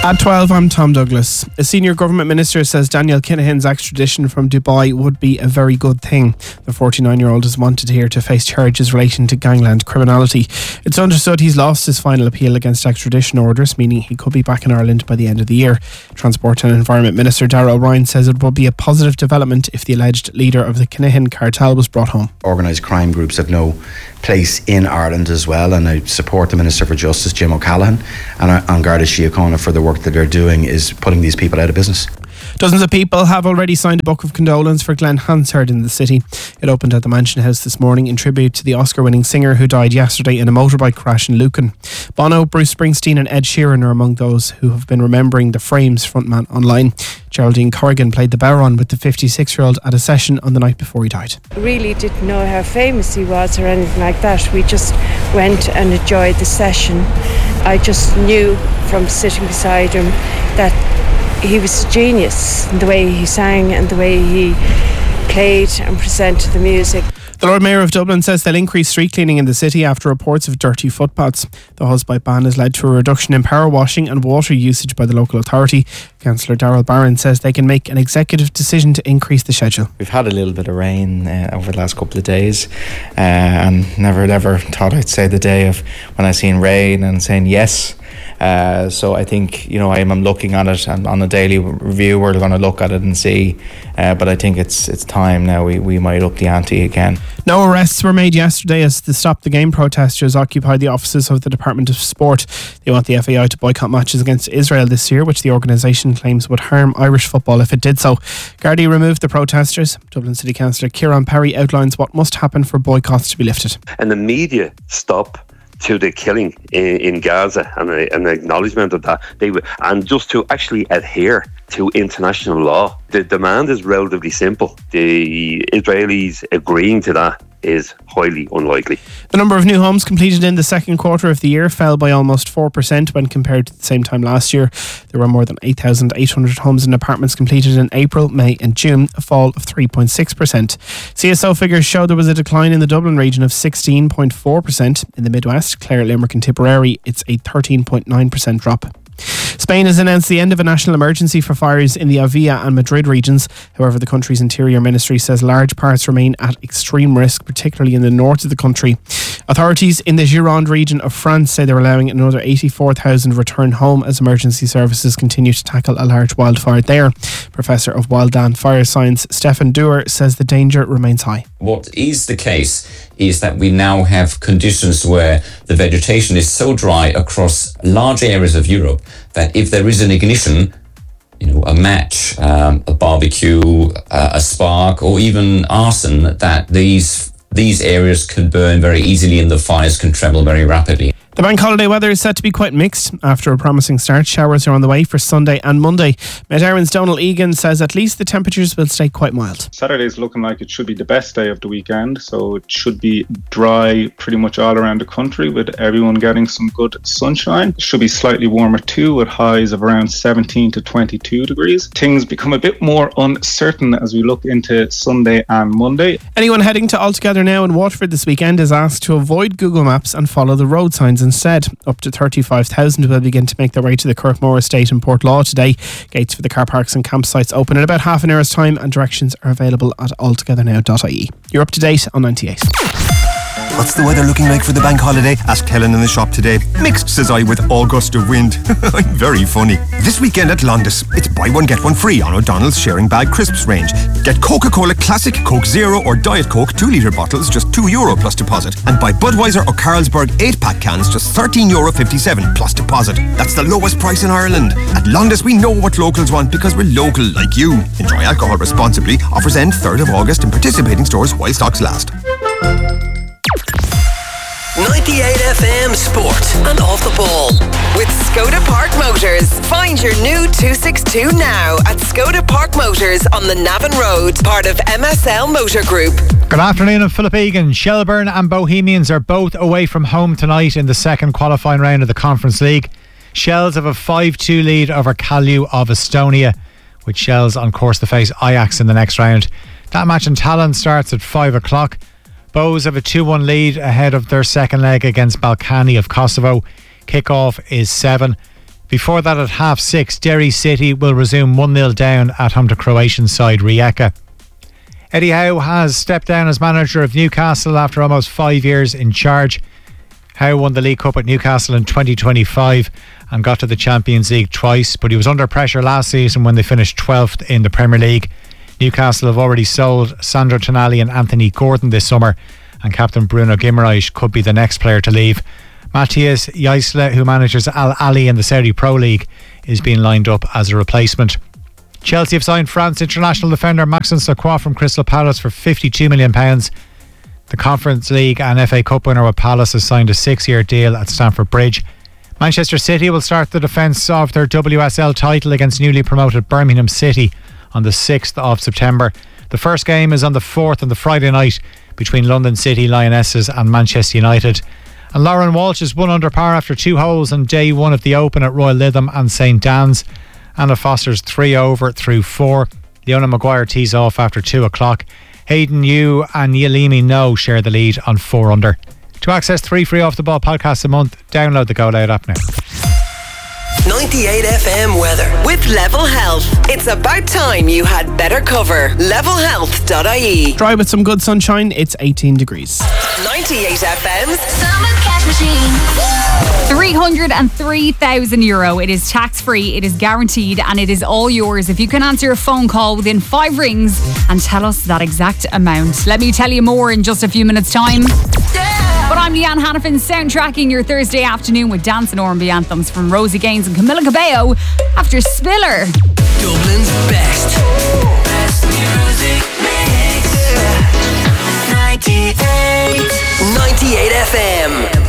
At 12, I'm Tom Douglas. A senior government minister says Daniel Kinahan's extradition from Dubai would be a very good thing. The 49-year-old is wanted here to face charges relating to gangland criminality. It's understood he's lost his final appeal against extradition orders, meaning he could be back in Ireland by the end of the year. Transport and Environment Minister Darragh Ryan says it would be a positive development if the alleged leader of the Kinahan cartel was brought home. Organised crime groups have no place in Ireland as well, and I support the Minister for Justice, Jim O'Callaghan, and Garda Síochána for the work that they're doing is putting these people out of business. Dozens of people have already signed a book of condolence for Glenn Hansard in the city. It opened at the Mansion House this morning in tribute to the Oscar-winning singer who died yesterday in a motorbike crash in Lucan. Bono, Bruce Springsteen and Ed Sheeran are among those who have been remembering the Frames frontman online. Geraldine Corrigan played the baron with the 56-year-old at a session on the night before he died. Really didn't know how famous he was or anything like that. We just went and enjoyed the session. I just knew from sitting beside him that he was a genius in the way he sang and the way he played and presented the music. The Lord Mayor of Dublin says they'll increase street cleaning in the city after reports of dirty footpaths. The hosepipe ban has led to a reduction in power washing and water usage by the local authority. Councillor Darrell Barron says they can make an executive decision to increase the schedule. We've had a little bit of rain over the last couple of days, and never ever thought I'd say the day of when I seen rain and saying yes. So I think, I'm looking at it, and on a daily review we're going to look at it and see, but I think it's time now we might up the ante again. No arrests were made yesterday as the Stop the Game protesters occupied the offices of the Department of Sport. They want the FAI to boycott matches against Israel this year, which the organisation claims would harm Irish football if it did so. Gardaí removed the protesters. Dublin City Councillor Kieran Perry outlines what must happen for boycotts to be lifted. And the media stop to the killing in Gaza and an acknowledgement of that, and just to actually adhere to international law. The demand is relatively simple. The Israelis agreeing to that is highly unlikely. The number of new homes completed in the second quarter of the year fell by almost 4% when compared to the same time last year. There were more than 8,800 homes and apartments completed in April, May and June, a fall of 3.6%. CSO figures show there was a decline in the Dublin region of 16.4%. In the Midwest, Clare, Limerick and Tipperary, it's a 13.9% drop. Spain has announced the end of a national emergency for fires in the Avia and Madrid regions. However, the country's interior ministry says large parts remain at extreme risk, particularly in the north of the country. Authorities in the Gironde region of France say they're allowing another 84,000 return home as emergency services continue to tackle a large wildfire there. Professor of Wildland Fire Science Stefan Dewar says the danger remains high. What is the case is that we now have conditions where the vegetation is so dry across large areas of Europe that if there is an ignition, a match, a barbecue, a spark, or even arson, that these areas can burn very easily and the fires can travel very rapidly. The bank holiday weather is set to be quite mixed. After a promising start, showers are on the way for Sunday and Monday. Met Éireann's Donal Egan says at least the temperatures will stay quite mild. Saturday's looking like it should be the best day of the weekend, so it should be dry pretty much all around the country with everyone getting some good sunshine. It should be slightly warmer too, with highs of around 17 to 22 degrees. Things become a bit more uncertain as we look into Sunday and Monday. Anyone heading to Altogether Now in Waterford this weekend is asked to avoid Google Maps and follow the road signs instead. Up to 35,000 will begin to make their way to the Kirkmore Estate in Portlaw today. Gates for the car parks and campsites open in about half an hour's time, and directions are available at altogethernow.ie. You're up to date on 98. What's the weather looking like for the bank holiday? Asked Helen in the shop today. Mixed, says I, with all gust of wind. I'm very funny. This weekend at Londis, it's buy one get one free on O'Donnell's Sharing Bag Crisps range. Get Coca-Cola Classic, Coke Zero or Diet Coke 2-litre bottles, just €2 plus deposit. And buy Budweiser or Carlsberg 8-pack cans, just €13.57 plus deposit. That's the lowest price in Ireland. At Londis, we know what locals want because we're local like you. Enjoy alcohol responsibly. Offers end 3rd of August in participating stores while stocks last. 98 FM Sport and Off the Ball with Skoda Park Motors. Find your new 262 now at Skoda Park Motors on the Navan Road, part of MSL Motor Group. Good afternoon, I'm Philip Egan. Shelburne and Bohemians are both away from home tonight in the second qualifying round of the Conference League. Shells have a 5-2 lead over Kalju of Estonia, with Shells on course to face Ajax in the next round. That match in Tallinn starts at 5 o'clock. Bows have a 2-1 lead ahead of their second leg against Balkani of Kosovo. Kick-off is 7. Before that, at 6:30, Derry City will resume 1-0 down at home to Croatian side Rijeka. Eddie Howe has stepped down as manager of Newcastle after almost 5 years in charge. Howe won the League Cup at Newcastle in 2025 and got to the Champions League twice, but he was under pressure last season when they finished 12th in the Premier League. Newcastle have already sold Sandro Tonali and Anthony Gordon this summer, and captain Bruno Guimaraes could be the next player to leave. Matthias Jaisle, who manages Al Ahly in the Saudi Pro League, is being lined up as a replacement. Chelsea have signed France international defender Maxence Lacroix from Crystal Palace for £52 million. The Conference League and FA Cup winner with Palace has signed a 6-year deal at Stamford Bridge. Manchester City will start the defence of their WSL title against newly promoted Birmingham City on the 6th of September. The first game is on the 4th on the Friday night between London City Lionesses and Manchester United. And Lauren Walsh is 1 under par after 2 holes on day 1 of the Open at Royal Lytham and St Dan's. Anna Foster's 3 over through 4. Leona Maguire tees off after 2 o'clock. Hayden Yu and Yalimi No share the lead on 4 under. To access 3 free Off the Ball podcasts a month, download the Go Loud app now. 98 FM weather with Level Health. It's about time you had better cover. Levelhealth.ie. Dry with some good sunshine, it's 18 degrees. 98 FM's Summer Cash Machine. €303,000. It is tax-free, it is guaranteed, and it is all yours if you can answer a phone call within 5 rings and tell us that exact amount. Let me tell you more in just a few minutes' time. But I'm Leanne Hannafin, soundtracking your Thursday afternoon with dance and R&B anthems from Rosie Gaines and Camila Cabello after Spiller. Dublin's best music mix. 98 FM.